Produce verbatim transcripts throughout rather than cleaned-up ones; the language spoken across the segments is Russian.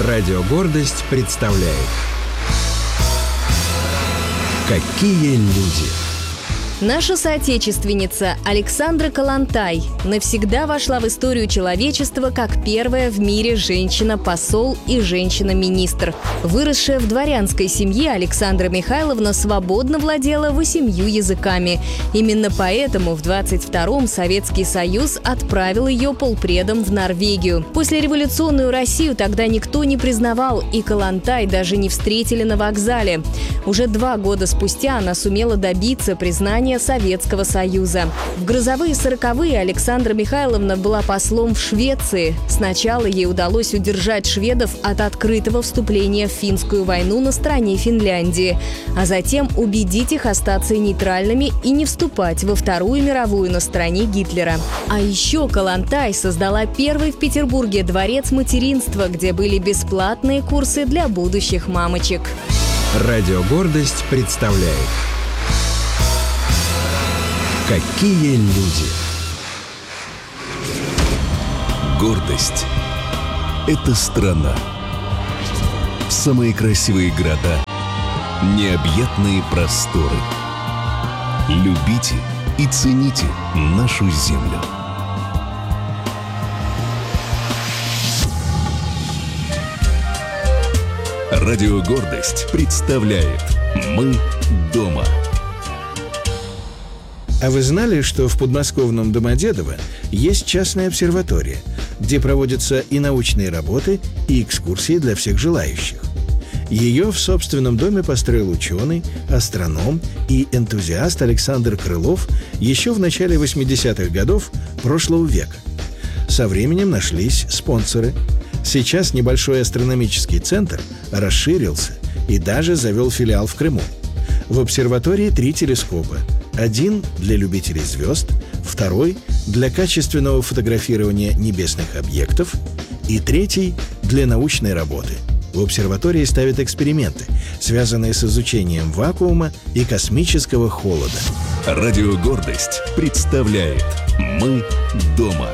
Радио «Гордость» представляет «Какие люди». Наша соотечественница Александра Коллонтай навсегда вошла в историю человечества как первая в мире женщина-посол и женщина-министр. Выросшая в дворянской семье, Александра Михайловна свободно владела восемью языками. Именно поэтому в двадцать втором Советский Союз отправил ее полпредом в Норвегию. Послереволюционную Россию тогда никто не признавал, и Коллонтай даже не встретили на вокзале. Уже два года спустя она сумела добиться признания Советского Союза. В грозовые сороковые Александра Михайловна была послом в Швеции. Сначала ей удалось удержать шведов от открытого вступления в финскую войну на стороне Финляндии, а затем убедить их остаться нейтральными и не вступать во Вторую мировую на стороне Гитлера. А еще Коллонтай создала первый в Петербурге дворец материнства, где были бесплатные курсы для будущих мамочек. Радио «Гордость» представляет «Какие люди». Гордость – это страна. Самые красивые города, необъятные просторы. Любите и цените нашу землю. Радио «Гордость» представляет «Мы дома». А вы знали, что в подмосковном Домодедово есть частная обсерватория, где проводятся и научные работы, и экскурсии для всех желающих? Ее в собственном доме построил ученый, астроном и энтузиаст Александр Крылов еще в начале восьмидесятых годов прошлого века. Со временем нашлись спонсоры. Сейчас небольшой астрономический центр расширился и даже завел филиал в Крыму. В обсерватории три телескопа. Один для любителей звезд, второй для качественного фотографирования небесных объектов и третий для научной работы. В обсерватории ставят эксперименты, связанные с изучением вакуума и космического холода. Радио «Гордость» представляет «Мы дома».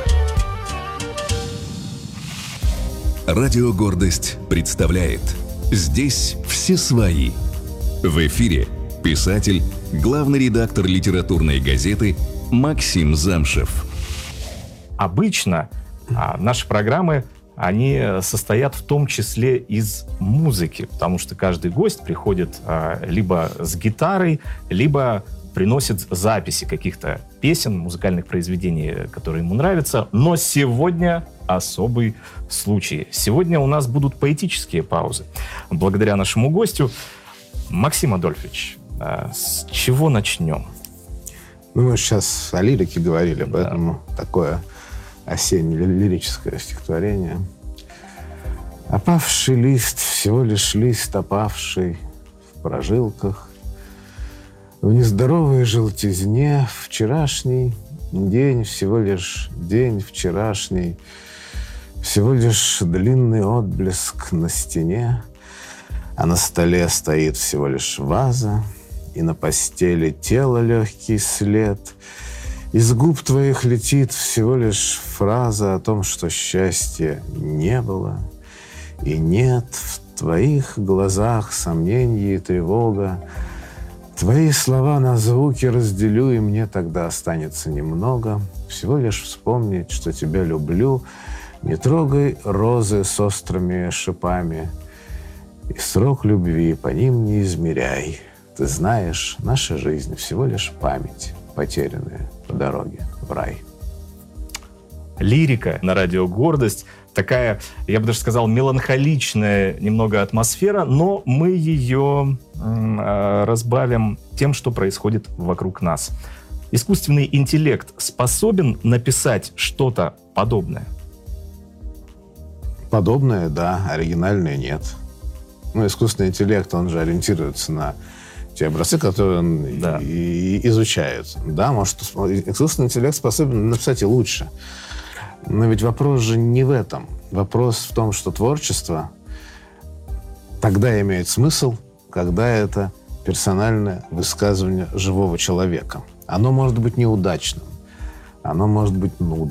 Радио «Гордость» представляет «Здесь все свои». В эфире писатель, главный редактор литературной газеты Максим Замшев. Обычно а, наши программы, они состоят в том числе из музыки, потому что каждый гость приходит а, либо с гитарой, либо приносит записи каких-то песен, музыкальных произведений, которые ему нравятся. Но сегодня особый случай. Сегодня у нас будут поэтические паузы. Благодаря нашему гостю. Максим Адольфович, с чего начнем? Ну, мы сейчас о лирике говорили, да. Поэтому такое осеннее лирическое стихотворение. Опавший лист, всего лишь лист опавший в прожилках, в нездоровой желтизне, вчерашний день, всего лишь день вчерашний, всего лишь длинный отблеск на стене, а на столе стоит всего лишь ваза, и на постели тело легкий след. Из губ твоих летит всего лишь фраза о том, что счастья не было, и нет в твоих глазах сомнений и тревога. Твои слова на звуки разделю, и мне тогда останется немного. Всего лишь вспомнить, что тебя люблю. Не трогай розы с острыми шипами, и срок любви по ним не измеряй. Ты знаешь, наша жизнь всего лишь память, потерянная по дороге в рай. Лирика на радио «Гордость». Такая, я бы даже сказал, меланхоличная немного атмосфера, но мы ее э, разбавим тем, что происходит вокруг нас. Искусственный интеллект способен написать что-то подобное? Подобное, да, оригинальное нет. Ну, искусственный интеллект, он же ориентируется на те образцы, которые он да. и, и изучает. Да, может, искусственный интеллект способен написать и лучше. Но ведь вопрос же не в этом. Вопрос в том, что творчество тогда имеет смысл, когда это персональное высказывание живого человека. Оно может быть неудачным, оно может быть нудным,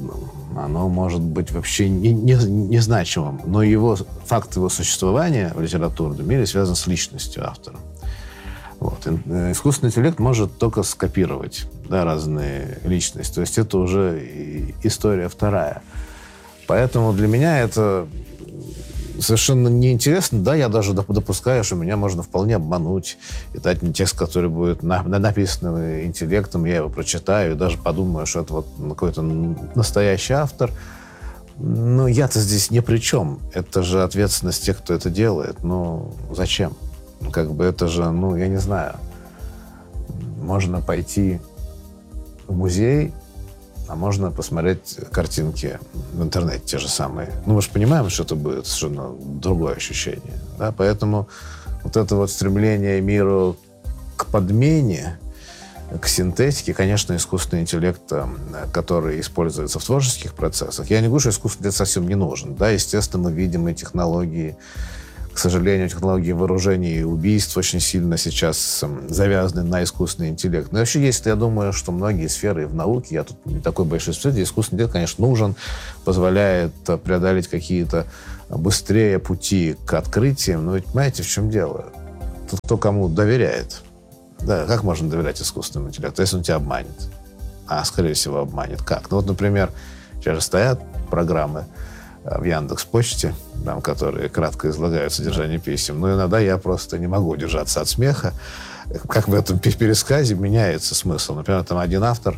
оно может быть вообще не, не, незначимым, но его, факт его существования в литературном мире связан с личностью автора. Вот. Искусственный интеллект может только скопировать, да, разные личности. То есть это уже история вторая. Поэтому для меня это совершенно неинтересно. Да, я даже допускаю, что меня можно вполне обмануть и дать мне текст, который будет на, написан интеллектом, я его прочитаю и даже подумаю, что это вот какой-то настоящий автор. Но я-то здесь ни при чем. Это же ответственность тех, кто это делает. Ну, зачем? Как бы это же, ну, я не знаю. Можно пойти в музей, а можно посмотреть картинки в интернете те же самые. Ну, мы же понимаем, что это будет совершенно другое ощущение. Да? Поэтому вот это вот стремление миру к подмене, к синтетике, конечно, искусственный интеллект, который используется в творческих процессах. Я не говорю, что искусственный интеллект совсем не нужен. Да, естественно, мы видим и технологии. К сожалению, технологии вооружений и убийств очень сильно сейчас завязаны на искусственный интеллект. Но вообще есть, я думаю, что многие сферы в науке, я тут не такой большой специалист, искусственный интеллект, конечно, нужен, позволяет преодолеть какие-то быстрее пути к открытиям. Но ведь понимаете, в чем дело? Тут кто кому доверяет. Да, как можно доверять искусственному интеллекту, если он тебя обманет? А, скорее всего, обманет. Как? Ну вот, например, сейчас же стоят программы в Яндекс.Почте, там, которые кратко излагают содержание писем. Но иногда я просто не могу удержаться от смеха. Как в этом пересказе меняется смысл. Например, там один автор,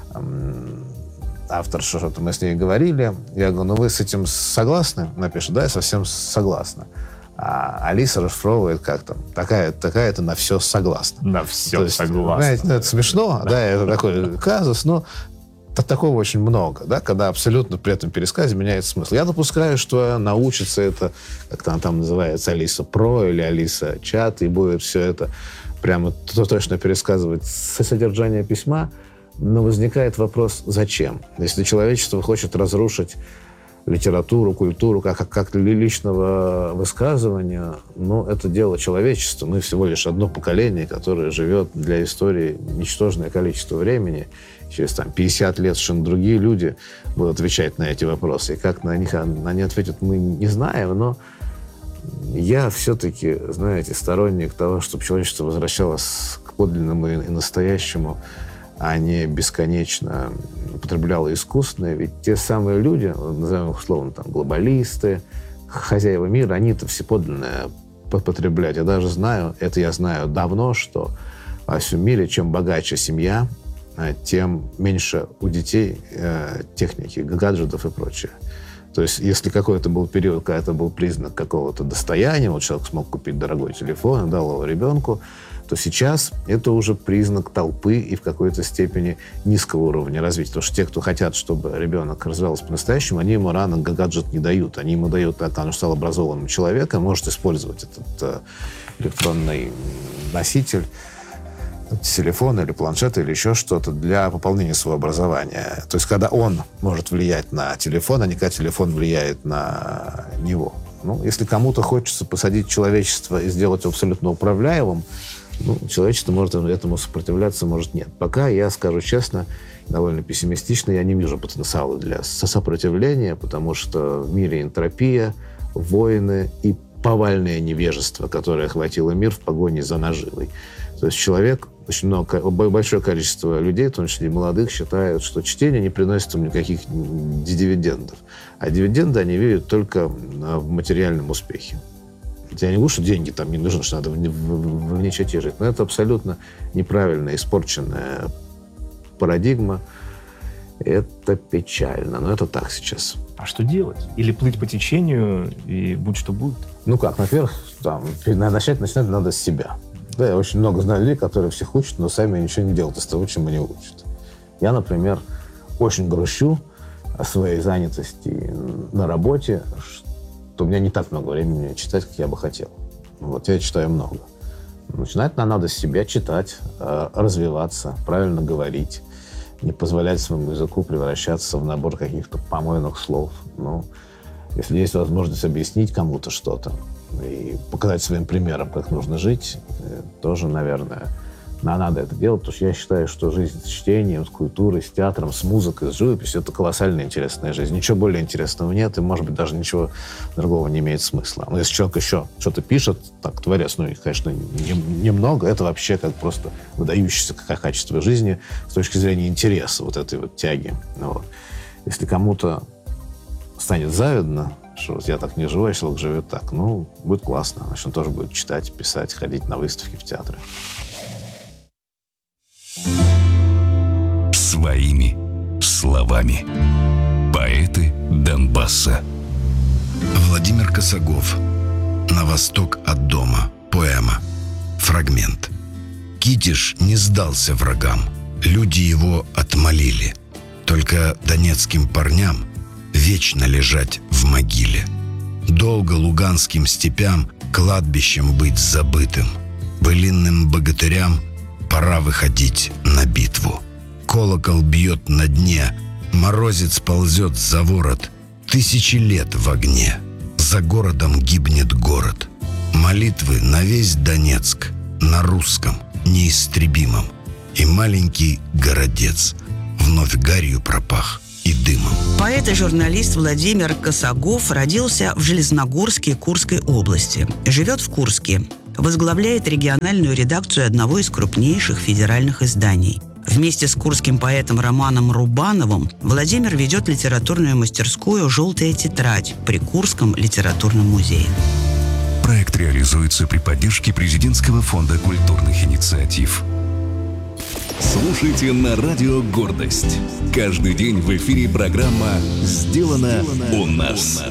автор, что-то мы с ней говорили, я говорю, ну вы с этим согласны? Она пишет, да, я совсем согласна. А Алиса расшифровывает как там, такая-то такая на все согласна. На все То есть, согласна. Знаете, ну, это смешно, да, это такой казус, но такого очень много, да, когда абсолютно при этом пересказе меняется смысл. Я допускаю, что научится это, как там, там называется, Алиса Про или Алиса Чат, и будет все это прямо точно пересказывать содержание письма, но возникает вопрос, зачем? Если человечество хочет разрушить литературу, культуру, как, как личного высказывания, ну, это дело человечества. Мы всего лишь одно поколение, которое живет для истории ничтожное количество времени. Через там, пятьдесят лет совершенно другие люди будут отвечать на эти вопросы. И как на них они ответят, мы не знаем, но я все-таки, знаете, сторонник того, чтобы человечество возвращалось к подлинному и настоящему, а не бесконечно употребляло искусственное. Ведь те самые люди, назовем их условно, там, глобалисты, хозяева мира, они-то все подлинное потребляют. Я даже знаю, это я знаю давно, что во всем мире, чем богаче семья, тем меньше у детей э, техники, гаджетов и прочее. То есть, если какой-то был период, когда это был признак какого-то достояния, вот человек смог купить дорогой телефон, дал его ребенку, то сейчас это уже признак толпы и в какой-то степени низкого уровня развития. Потому что те, кто хотят, чтобы ребенок развивался по-настоящему, они ему рано гаджет не дают. Они ему дают, когда он стал образованным человеком, может использовать этот э, электронный носитель, телефон или планшет или еще что-то для пополнения своего образования. То есть, когда он может влиять на телефон, а не когда телефон влияет на него. Ну, если кому-то хочется посадить человечество и сделать его абсолютно управляемым, ну, человечество может этому сопротивляться, может нет. Пока, я скажу честно, довольно пессимистично, я не вижу потенциала для сопротивления, потому что в мире энтропия, войны и повальное невежество, которое охватило мир в погоне за наживой. То есть человек, очень много, большое количество людей, в том числе и молодых, считают, что чтение не приносит им никаких дивидендов. А дивиденды они видят только в материальном успехе. Я не говорю, что деньги там не нужны, что надо в, в, в нищете жить. Но это абсолютно неправильная, испорченная парадигма. Это печально. Но это так сейчас. А что делать? Или плыть по течению и будь что будет? Ну как, во-первых, там, начать, начинать надо с себя. Да, я очень много знаю людей, которые всех учат, но сами ничего не делают из того, чем они учат. Я, например, очень грущу о своей занятости на работе, что у меня не так много времени читать, как я бы хотел. Вот я читаю много. Начинать надо с себя читать, развиваться, правильно говорить, не позволять своему языку превращаться в набор каких-то помойных слов. Ну, если есть возможность объяснить кому-то что-то и показать своим примером, как нужно жить, тоже, наверное, А надо это делать, потому что я считаю, что жизнь с чтением, с культурой, с театром, с музыкой, с живописью — это колоссально интересная жизнь. Ничего более интересного нет, и, может быть, даже ничего другого не имеет смысла. Но если человек еще что-то пишет, так, творец, ну, конечно, немного, это вообще как просто выдающееся качество жизни с точки зрения интереса, вот этой вот тяги. Вот. Если кому-то станет завидно, что вот я так не живу, а человек живет так, ну, будет классно. Значит, он тоже будет читать, писать, ходить на выставки, в театры. Своими словами. Поэты Донбасса. Владимир Косогов. «На восток от дома». Поэма. Фрагмент. Китиш не сдался врагам. Люди его отмолили. Только донецким парням вечно лежать в могиле. Долго луганским степям кладбищем быть забытым. Былинным богатырям пора выходить на битву. Колокол бьет на дне, морозец ползет за ворот. Тысячи лет в огне, за городом гибнет город. Молитвы на весь Донецк, на русском, неистребимом. И маленький городец вновь гарью пропах и дымом. Поэт и журналист Владимир Косогов родился в Железногорске Курской области. Живет в Курске. Возглавляет региональную редакцию одного из крупнейших федеральных изданий. Вместе с курским поэтом Романом Рубановым Владимир ведет литературную мастерскую «Желтая тетрадь» при Курском литературном музее. Проект реализуется при поддержке Президентского фонда культурных инициатив. Слушайте на радио «Гордость». Каждый день в эфире программа «Сделано у нас».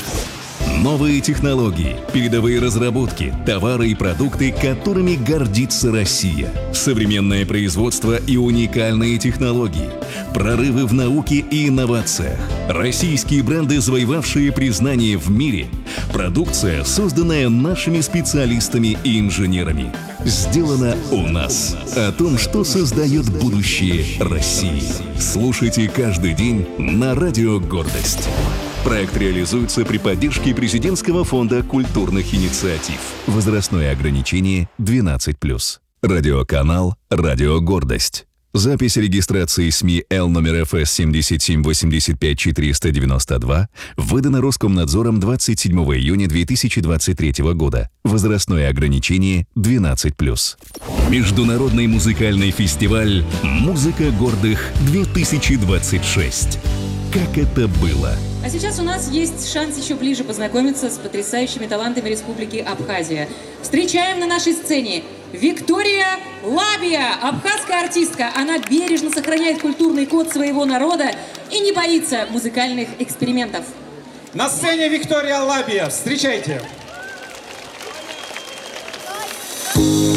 Новые технологии, передовые разработки, товары и продукты, которыми гордится Россия. Современное производство и уникальные технологии. Прорывы в науке и инновациях. Российские бренды, завоевавшие признание в мире. Продукция, созданная нашими специалистами и инженерами. Сделано у нас. О том, что создает будущее России. Слушайте каждый день на радио «Гордость». Проект реализуется при поддержке Президентского фонда культурных инициатив. Возрастное ограничение двенадцать плюс. Радиоканал «Радио Гордость». Запись регистрации СМИ Л номер эф эс семь семь восемь пять четыре девять два выдана Роскомнадзором двадцать седьмого июня две тысячи двадцать третьего года. Возрастное ограничение двенадцать плюс. Международный музыкальный фестиваль «Музыка гордых-две тысячи двадцать шесть». Как это было? А сейчас у нас есть шанс еще ближе познакомиться с потрясающими талантами Республики Абхазия. Встречаем на нашей сцене Виктория Лабия, абхазская артистка. Она бережно сохраняет культурный код своего народа и не боится музыкальных экспериментов. На сцене Виктория Лабия. Встречайте!